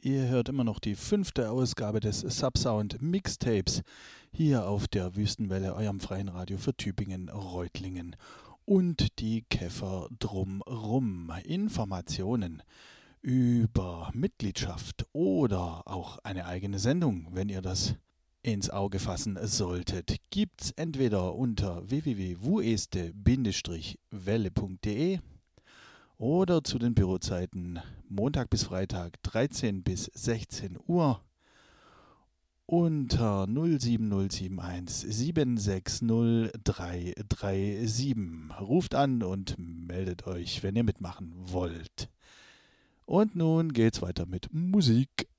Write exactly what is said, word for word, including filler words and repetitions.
Ihr hört immer noch die fünfte Ausgabe des Subsound Mixtapes hier auf der Wüstenwelle, eurem freien Radio für Tübingen, Reutlingen und die Käfer drumrum. Informationen über Mitgliedschaft oder auch eine eigene Sendung, wenn ihr das ins Auge fassen solltet, gibt's entweder unter w w w punkt wueste welle punkt de oder zu den Bürozeiten Montag bis Freitag dreizehn bis sechzehn Uhr unter null sieben null sieben eins sieben sechs null drei drei sieben. Ruft an und meldet euch, wenn ihr mitmachen wollt. Und nun geht's weiter mit Musik.